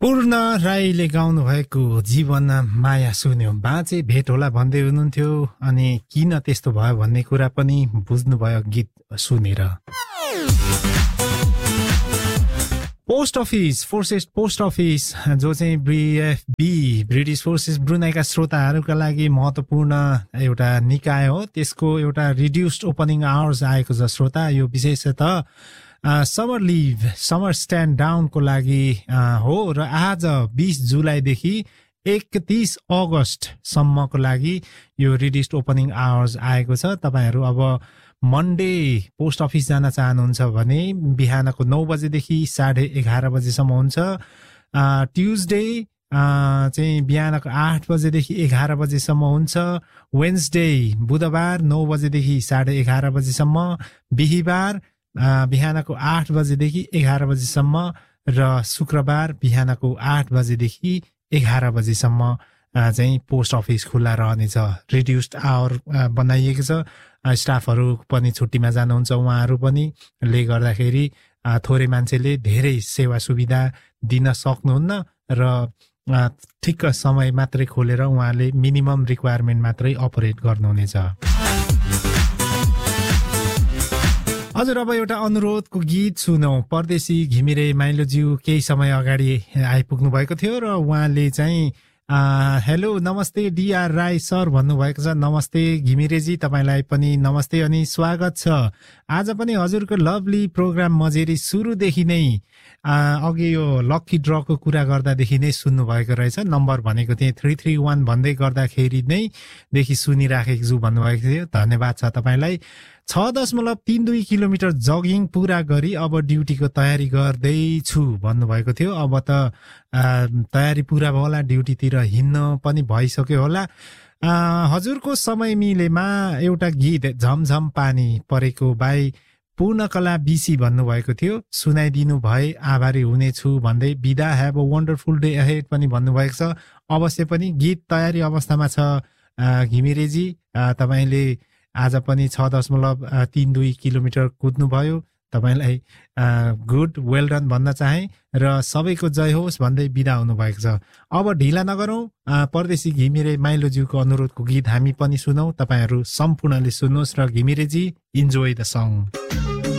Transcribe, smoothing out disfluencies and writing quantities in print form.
पूर्ण राईले गाउनु भएको जीवन माया सुन्यो बाँचे भेट होला भन्दै हुनुहुन्थ्यो अनि किन त्यस्तो भयो भन्ने कुरा पनि बुझ्नुभयो गीत सुनेर। Post office forces post office जो चाहिँ BFB ब्रिटिस फोर्सेस ब्रुनाईका श्रोताहरूका लागि महत्त्वपूर्ण एउटा निकाय हो, त्यसको एउटा रिड्युस्ड ओपनिङ आवर्स आएको छ श्रोता। यो विशेषतः समर लिभ समर स्ट्यान्ड डाउनको लागि हो र आज 20 जुलाईदेखि 31 अगस्तसम्मको लागि यो रिड्युस्ड ओपनिङ आवर्स आएको छ। तपाईँहरू अब मन्डे पोस्ट अफिस जान चाहनुहुन्छ भने बिहानको 9 बजेदेखि 11:30 बजेसम्म हुन्छ। ट्युजडे चाहिँ बिहानको 8 बजेदेखि 11 बजेसम्म हुन्छ। वेन्सडे बुधबार 9 बजेदेखि 11:30 बजेसम्म। बिहिबार बिहानको 8 बजेदेखि 11 बजेसम्म र शुक्रबार बिहानको 8 बजेदेखि 11 बजेसम्म चाहिँ पोस्ट अफिस खुल्ला रहनेछ। रिड्युस्ड आवर बनाइएको छ। स्टाफहरू पनि छुट्टीमा जानुहुन्छ, उहाँहरू पनि ले गर्दाखेरि थोरै मान्छेले धेरै सेवा सुविधा दिन सक्नुहुन्न र ठिक्क समय मात्रै खोलेर उहाँले मिनिमम रिक्वायरमेन्ट मात्रै अपरेट गर्नुहुनेछ। हजुर, अब एउटा अनुरोधको गीत सुनौँ। परदेशी घिमिरे माइलोज्यू केही समय अगाडि आइपुग्नु भएको थियो र उहाँले चाहिँ हेलो नमस्ते डिआर राई सर भन्नुभएको छ। नमस्ते घिमिरेजी, तपाईँलाई पनि नमस्ते अनि स्वागत छ। आज पनि हजुरको लभली प्रोग्राम मजेरी सुरुदेखि नै अघि यो लक्की ड्रको कुरा गर्दादेखि नै सुन्नुभएको रहेछ। नम्बर भनेको थिएँ 331 भन्दै गर्दाखेरि नै देखि सुनिराखेको छु भन्नुभएको थियो। धन्यवाद छ तपाईँलाई। 6.32 किलोमिटर जगिङ पुरा गरी अब ड्युटीको तयारी गर्दैछु भन्नुभएको थियो। अब त तयारी पुरा भयो होला, ड्युटीतिर हिँड्न पनि भइसक्यो होला। हजुरको समय मिलेमा एउटा गीत झमझम पानी परेको बाई पूर्णकला बिसी भन्नुभएको थियो, सुनाइदिनु भए आभारी हुनेछु भन्दै बिदा। Have a wonderful day ahead पनि भन्नुभएको छ। अवश्य पनि गीत तयारी अवस्थामा छ घिमिरेजी। तपाईँले आज पनि 6.32 किलोमिटर कुद्नुभयो। तपाईँलाई गुड वेल डन भन्न चाहे र सबैको जय होस् भन्दै बिदा हुनुभएको छ। अब ढिला नगरौँ, परदेशी घिमिरे माइलोज्यूको अनुरोधको गीत हामी पनि सुनौँ। तपाईँहरू सम्पूर्णले सुन्नुहोस् र घिमिरेजी इन्जोय द सङ।